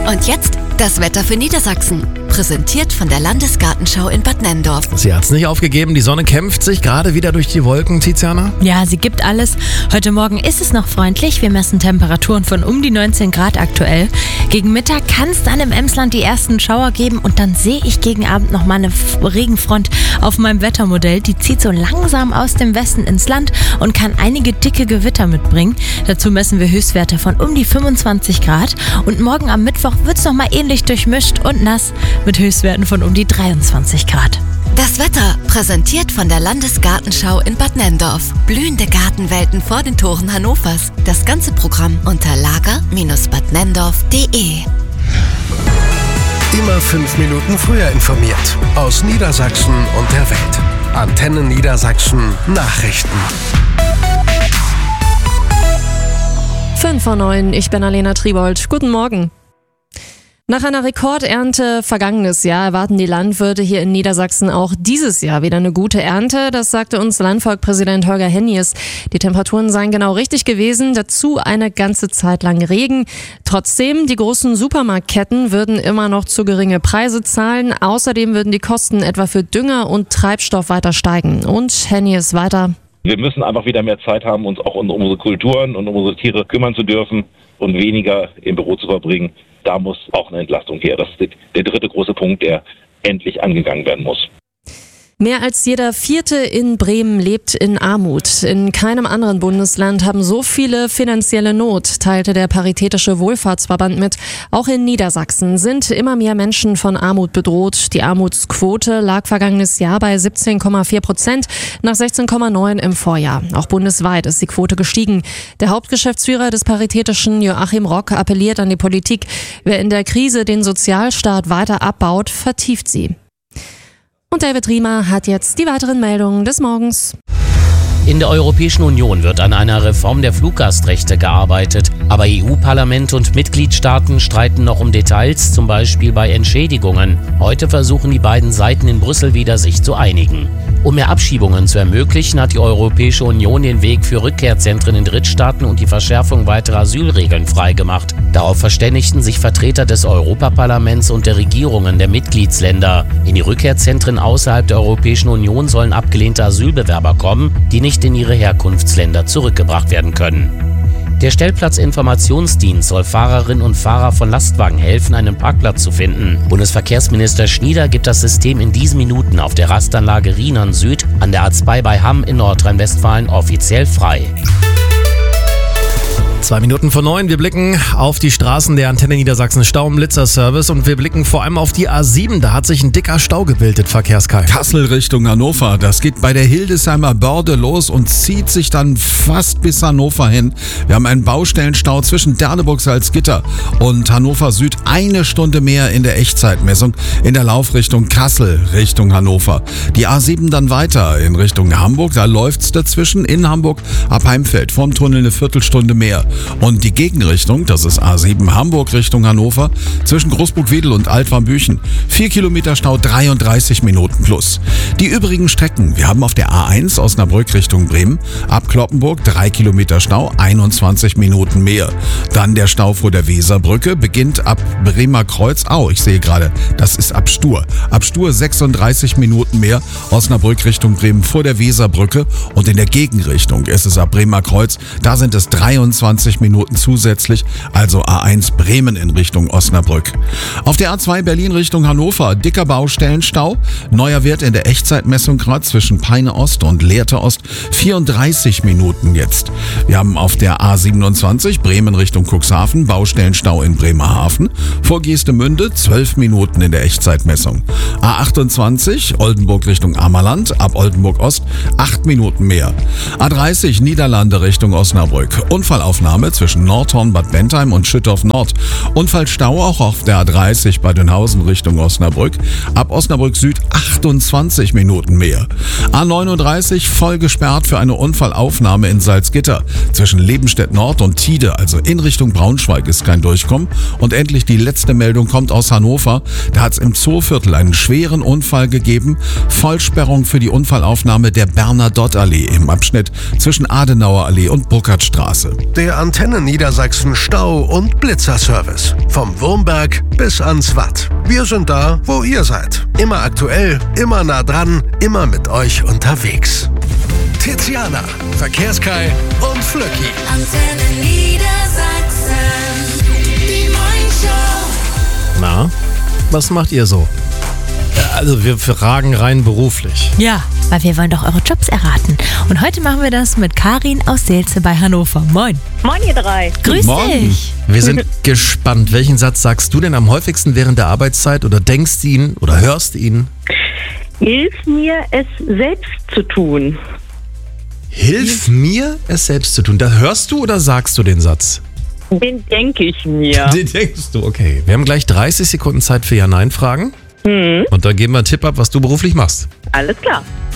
Und jetzt das Wetter für Niedersachsen. Präsentiert von der Landesgartenschau in Bad Nenndorf. Sie hat's nicht aufgegeben, die Sonne kämpft sich gerade wieder durch die Wolken, Tiziana. Ja, sie gibt alles. Heute Morgen ist es noch freundlich. Wir messen Temperaturen von um die 19 Grad aktuell. Gegen Mittag kann es dann im Emsland die ersten Schauer geben und dann sehe ich gegen Abend noch mal eine Regenfront auf meinem Wettermodell. Die zieht so langsam aus dem Westen ins Land und kann einige dicke Gewitter mitbringen. Dazu messen wir Höchstwerte von um die 25 Grad und morgen am Mittwoch wird es noch mal ähnlich durchmischt und nass mit Höchstwerten von um die 23 Grad. Das Wetter präsentiert von der Landesgartenschau in Bad Nenndorf. Blühende Gartenwelten vor den Toren Hannovers. Das ganze Programm unter lager-badnenndorf.de. Immer 5 Minuten früher informiert. Aus Niedersachsen und der Welt. Antenne Niedersachsen Nachrichten. 5:09, ich bin Alena Triebold. Guten Morgen. Nach einer Rekordernte vergangenes Jahr erwarten die Landwirte hier in Niedersachsen auch dieses Jahr wieder eine gute Ernte. Das sagte uns Landvolkpräsident Holger Hennies. Die Temperaturen seien genau richtig gewesen, dazu eine ganze Zeit lang Regen. Trotzdem, die großen Supermarktketten würden immer noch zu geringe Preise zahlen. Außerdem würden die Kosten etwa für Dünger und Treibstoff weiter steigen. Und Hennies weiter. Wir müssen einfach wieder mehr Zeit haben, uns auch um unsere Kulturen und um unsere Tiere kümmern zu dürfen und weniger im Büro zu verbringen. Da muss auch eine Entlastung her. Das ist der dritte große Punkt, der endlich angegangen werden muss. Mehr als jeder Vierte in Bremen lebt in Armut. In keinem anderen Bundesland haben so viele finanzielle Not, teilte der Paritätische Wohlfahrtsverband mit. Auch in Niedersachsen sind immer mehr Menschen von Armut bedroht. Die Armutsquote lag vergangenes Jahr bei 17,4%, nach 16,9% im Vorjahr. Auch bundesweit ist die Quote gestiegen. Der Hauptgeschäftsführer des Paritätischen, Joachim Rock, appelliert an die Politik. Wer in der Krise den Sozialstaat weiter abbaut, vertieft sie. Und David Riemer hat jetzt die weiteren Meldungen des Morgens. In der Europäischen Union wird an einer Reform der Fluggastrechte gearbeitet. Aber EU-Parlament und Mitgliedstaaten streiten noch um Details, zum Beispiel bei Entschädigungen. Heute versuchen die beiden Seiten in Brüssel wieder, sich zu einigen. Um mehr Abschiebungen zu ermöglichen, hat die Europäische Union den Weg für Rückkehrzentren in Drittstaaten und die Verschärfung weiterer Asylregeln freigemacht. Darauf verständigten sich Vertreter des Europaparlaments und der Regierungen der Mitgliedsländer. In die Rückkehrzentren außerhalb der Europäischen Union sollen abgelehnte Asylbewerber kommen, die nicht in ihre Herkunftsländer zurückgebracht werden können. Der Stellplatzinformationsdienst soll Fahrerinnen und Fahrer von Lastwagen helfen, einen Parkplatz zu finden. Bundesverkehrsminister Schnieder gibt das System in diesen Minuten auf der Rastanlage Rheinern Süd an der A2 bei Hamm in Nordrhein-Westfalen offiziell frei. 8:02. Wir blicken auf die Straßen der Antenne Niedersachsen Stau- und Blitzer-Service und wir blicken vor allem auf die A7. Da hat sich ein dicker Stau gebildet, Verkehrskai. Kassel Richtung Hannover. Das geht bei der Hildesheimer Börde los und zieht sich dann fast bis Hannover hin. Wir haben einen Baustellenstau zwischen Derneburg-Salzgitter und Hannover Süd. 1 Stunde mehr in der Echtzeitmessung in der Laufrichtung Kassel Richtung Hannover. Die A7 dann weiter in Richtung Hamburg. Da läuft's dazwischen in Hamburg ab Heimfeld vom Tunnel eine Viertelstunde mehr. Und die Gegenrichtung, das ist A7 Hamburg Richtung Hannover, zwischen Großburg-Wedel und Altwarmbüchen. 4 Kilometer Stau, 33 Minuten plus. Die übrigen Strecken, wir haben auf der A1 Osnabrück Richtung Bremen, ab Cloppenburg 3 Kilometer Stau, 21 Minuten mehr. Dann der Stau vor der Weserbrücke beginnt ab Bremer Kreuz. Ich sehe gerade, das ist ab Stur. Ab Stur 36 Minuten mehr, Osnabrück Richtung Bremen vor der Weserbrücke. Und in der Gegenrichtung ist es ab Bremer Kreuz, da sind es 23 Minuten zusätzlich, also A1 Bremen in Richtung Osnabrück. Auf der A2 Berlin Richtung Hannover, dicker Baustellenstau, neuer Wert in der Echtzeitmessung gerade zwischen Peine Ost und Lehrte Ost, 34 Minuten jetzt. Wir haben auf der A27 Bremen Richtung Cuxhaven, Baustellenstau in Bremerhaven, vor Geestemünde 12 Minuten in der Echtzeitmessung. A28 Oldenburg Richtung Ammerland, ab Oldenburg Ost 8 Minuten mehr. A30 Niederlande Richtung Osnabrück, Unfallaufnahme zwischen Nordhorn, Bad Bentheim und Schüttorf Nord. Unfallstau auch auf der A30 bei Dönhausen Richtung Osnabrück. Ab Osnabrück Süd 28 Minuten mehr. A39 voll gesperrt für eine Unfallaufnahme in Salzgitter. Zwischen Lebenstedt Nord und Tide, also in Richtung Braunschweig, ist kein Durchkommen. Und endlich die letzte Meldung kommt aus Hannover. Da hat es im Zooviertel einen schweren Unfall gegeben. Vollsperrung für die Unfallaufnahme der Bernadottallee im Abschnitt zwischen Adenauerallee und Burkhardtstraße. Der Der Antenne Niedersachsen Stau- und Blitzerservice. Vom Wurmberg bis ans Watt. Wir sind da, wo ihr seid. Immer aktuell, immer nah dran, immer mit euch unterwegs. Tiziana, Verkehrskai und Flöcki. Antenne Niedersachsen, die Morningshow. Na, was macht ihr so? Also wir fragen rein beruflich. Ja, weil wir wollen doch eure Jobs erraten. Und heute machen wir das mit Karin aus Seelze bei Hannover. Moin. Moin, ihr drei. Grüß Morgen. dich. Wir sind gespannt. Welchen Satz sagst du denn am häufigsten während der Arbeitszeit oder denkst ihn oder hörst ihn? Hilf mir, es selbst zu tun. Hilf mir, es selbst zu tun. Da hörst du oder sagst du den Satz? Den denke ich mir. Den denkst du, okay. Wir haben gleich 30 Sekunden Zeit für Ja-Nein-Fragen. Und dann geben wir einen Tipp ab, was du beruflich machst. Alles klar.